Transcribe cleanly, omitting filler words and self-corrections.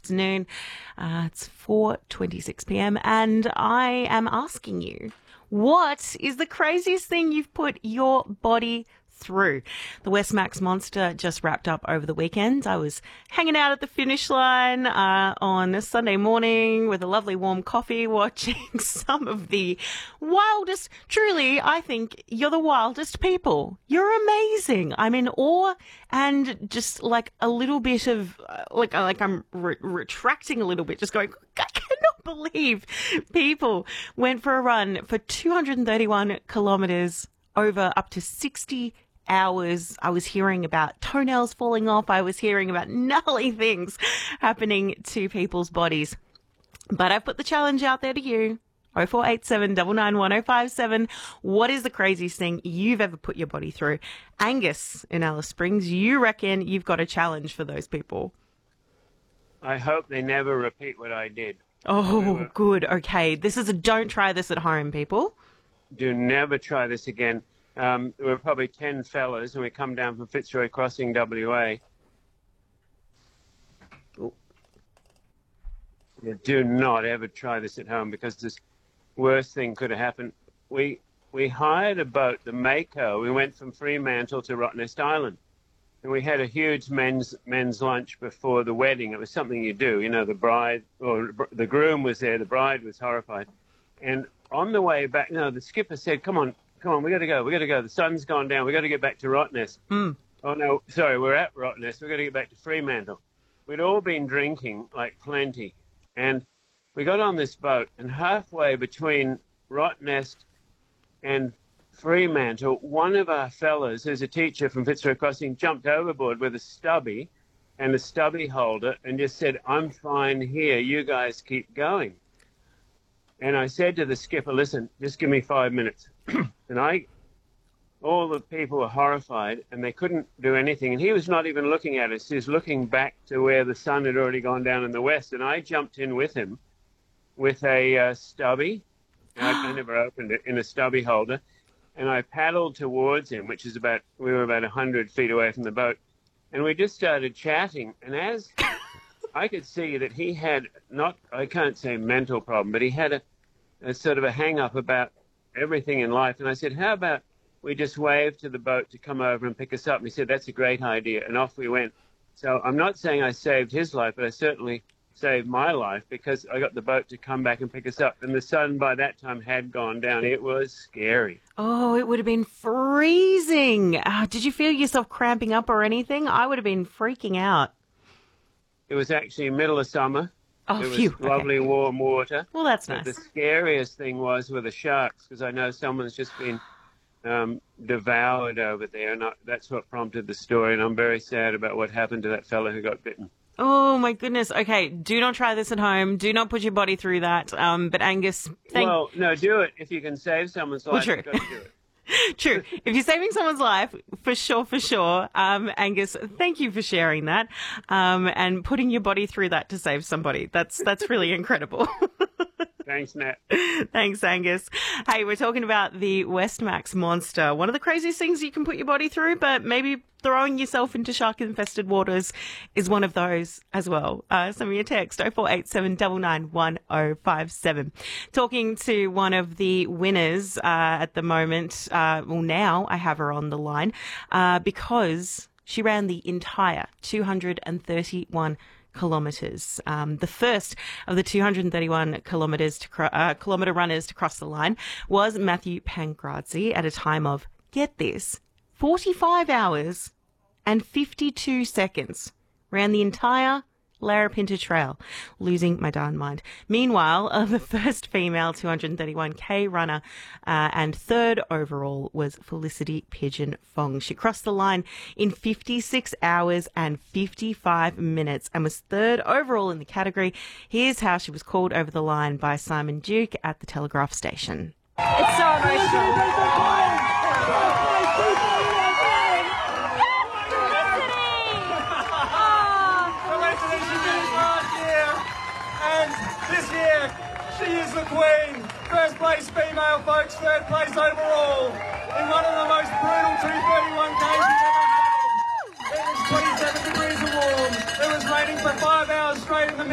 Afternoon. It's 4:26 p.m. and I am asking you, what is the craziest thing you've put your body through? The Westmax Monster just wrapped up over the weekend. I was hanging out at the finish line on a Sunday morning with a lovely warm coffee, watching some of the wildest. Truly, I think you're the wildest people. You're amazing. I'm in awe and just like a little bit of like I'm retracting a little bit, just going, I cannot believe people went for a run for 231 kilometers over up to 60 hours. I was hearing about toenails falling off. I was hearing about gnarly things happening to people's bodies. But I've put the challenge out there to you. 0487 991 057. What is the craziest thing you've ever put your body through? Angus in Alice Springs, you reckon you've got a challenge for those people? I hope they never repeat what I did. Oh, good. Okay. This is a don't try this at home, people. Do never try this again. There were probably 10 fellas, and we come down from Fitzroy Crossing, WA. You do not ever try this at home, because this worst thing could have happened. We hired a boat, the Mako. We went from Fremantle to Rottnest Island, and we had a huge men's lunch before the wedding. It was something you do. You know, the bride or the groom was there. The bride was horrified, and on the way back, the skipper said, come on, we got to go. The sun's gone down. We got to get back to Rottnest. Oh, no, sorry, we're at Rottnest. We got to get back to Fremantle. We'd all been drinking, like plenty. And we got on this boat, and halfway between Rottnest and Fremantle, one of our fellas, who's a teacher from Fitzroy Crossing, jumped overboard with a stubby and a stubby holder and just said, I'm fine here. You guys keep going. And I said to the skipper, listen, just give me 5 minutes. And all the people were horrified, and they couldn't do anything. And he was not even looking at us. He was looking back to where the sun had already gone down in the west. And I jumped in with him with a stubby. I never opened it, in a stubby holder. And I paddled towards him, we were about 100 feet away from the boat. And we just started chatting. And as I could see that he had I can't say mental problem, but he had a sort of a hang-up about everything in life. And I said, how about we just wave to the boat to come over and pick us up? And he said, that's a great idea. And off we went. So I'm not saying I saved his life, but I certainly saved my life, because I got the boat to come back and pick us up. And the sun by that time had gone down. It was scary. Oh, it would have been freezing. Did you feel yourself cramping up or anything? I would have been freaking out. It was actually middle of summer. Oh, it was phew. lovely warm water. Well, that's But nice. the scariest thing were the sharks, because I know someone's just been devoured over there, and that's what prompted the story. And I'm very sad about what happened to that fellow who got bitten. Oh, my goodness. Okay, do not try this at home. Do not put your body through that. But Angus, Well, no, do it. If you can save someone's life, true. you've got to do it. True. If you're saving someone's life, for sure. Angus, thank you for sharing that, and putting your body through that to save somebody. That's really incredible. Thanks, Nat. Thanks, Angus. Hey, we're talking about the Westmax Monster. One of the craziest things you can put your body through, but maybe throwing yourself into shark-infested waters is one of those as well. Send me a text, 0487 991 057. Talking to one of the winners at the moment. Now I have her on the line because she ran the entire 231 kilometres. The first of the 231 kilometre runners to cross the line was Matthew Pankrazzi at a time of, get this, 45 hours and 52 seconds. Ran the entire Larapinta Trail, losing my darn mind. Meanwhile, the first female 231k runner and third overall was Felicity Pigeon Fong. She crossed the line in 56 hours and 55 minutes and was third overall in the category. Here's how she was called over the line by Simon Duke at the Telegraph station. It's so emotional. This year, she is the queen. First place female, folks, third place overall. In one of the most brutal 231Ks you've ever had. It was 27 degrees and warm. It was raining for 5 hours straight in the middle.